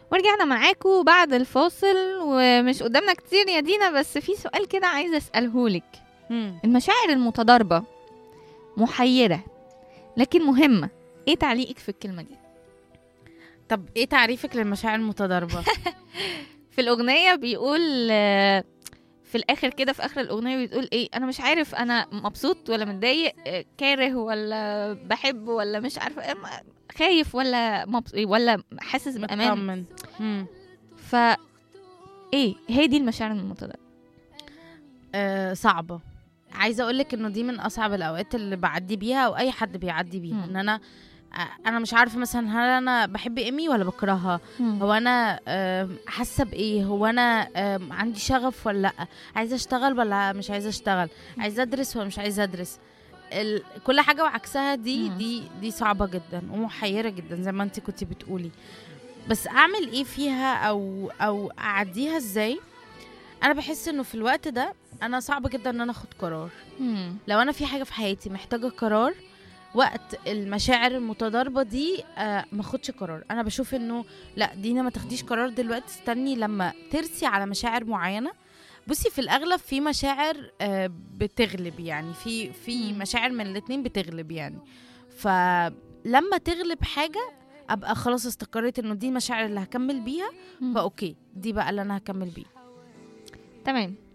ورجعنا معاكم بعد الفاصل، ومش قدامنا كتير يا دينا، بس في سؤال كده عايزة أسألهولك. المشاعر المتضاربة محيرة لكن مهمة، ايه تعليقك في الكلمة دي؟ طب ايه تعريفك للمشاعر المتضاربة؟ في الأغنية بيقول في الآخر كده، في آخر الأغنية بتقول ايه، أنا مش عارف أنا مبسوط ولا متضايق، كاره ولا بحب ولا مش عارفة، خايف ولا ولا حاسس بأمان. ف ايه هي دي المشاعر المتضاربة؟ صعبة. عايزة أقولك إنه دي من أصعب الأوقات اللي بعدي بيها أو أي حد بيعدي بيها. إن أنا مش عارفة مثلا هل أنا بحب إيمي ولا بكرهها. هو أنا حاسة بإيه؟ هو أنا عندي شغف ولا لأ؟ عايزة أشتغل ولا مش عايزة أشتغل؟ عايزة أدرس ولا مش عايزة أدرس؟ كل حاجة وعكسها. دي صعبة جدا ومحيرة جدا زي ما انتي كنتي بتقولي. بس أعمل إيه فيها أو أعديها إزاي؟ أنا بحس إنه في الوقت ده أنا صعب جدا إن أنا أخد قرار. لو أنا في حاجة في حياتي محتاجة قرار وقت المشاعر المتضاربة دي، ما اخدش قرار. انا بشوف انه لا، دينا ما تاخديش قرار دلوقتي، استني لما ترسي على مشاعر معينة. بصي، في الاغلب في مشاعر بتغلب، يعني في مشاعر من الاتنين بتغلب يعني. فلما تغلب حاجة ابقى خلاص استقريت انه دي المشاعر اللي هكمل بيها، فاوكي دي بقى اللي انا هكمل بيها. تمام.